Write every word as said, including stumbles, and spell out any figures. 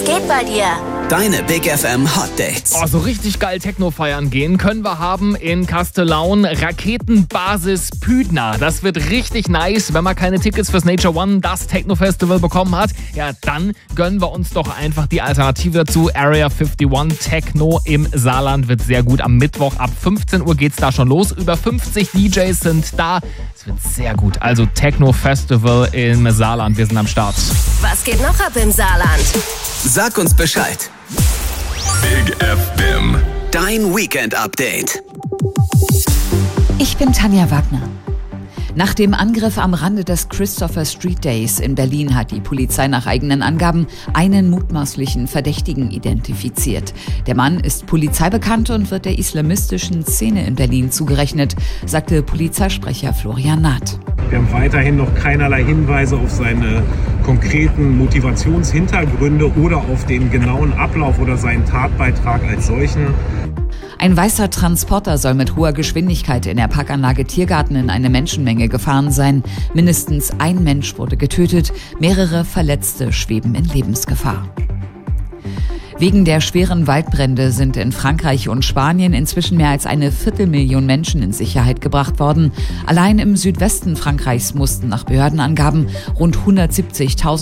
geht bei dir? Deine Big F M Hot Dates. Oh, so richtig geil Techno feiern gehen können wir haben in Castellaun. Raketenbasis Püdner. Das wird richtig nice. Wenn man keine Tickets fürs Nature One, das Techno Festival bekommen hat, ja, dann gönnen wir uns doch einfach die Alternative dazu. Area einundfünfzig Techno im Saarland wird sehr gut. Am Mittwoch ab fünfzehn Uhr geht's da schon los. Über fünfzig D Js sind da. Es wird sehr gut. Also Techno Festival im Saarland. Wir sind am Start. Was geht noch ab im Saarland? Sag uns Bescheid. Big F M. Dein Weekend-Update. Ich bin Tanja Wagner. Nach dem Angriff am Rande des Christopher Street Days in Berlin hat die Polizei nach eigenen Angaben einen mutmaßlichen Verdächtigen identifiziert. Der Mann ist polizeibekannt und wird der islamistischen Szene in Berlin zugerechnet, sagte Polizeisprecher Florian Naht. Wir haben weiterhin noch keinerlei Hinweise auf seine konkreten Motivationshintergründe oder auf den genauen Ablauf oder seinen Tatbeitrag als solchen. Ein weißer Transporter soll mit hoher Geschwindigkeit in der Parkanlage Tiergarten in eine Menschenmenge gefahren sein. Mindestens ein Mensch wurde getötet, mehrere Verletzte schweben in Lebensgefahr. Wegen der schweren Waldbrände sind in Frankreich und Spanien inzwischen mehr als eine Viertelmillion Menschen in Sicherheit gebracht worden. Allein im Südwesten Frankreichs mussten nach Behördenangaben rund hundertsiebzigtausend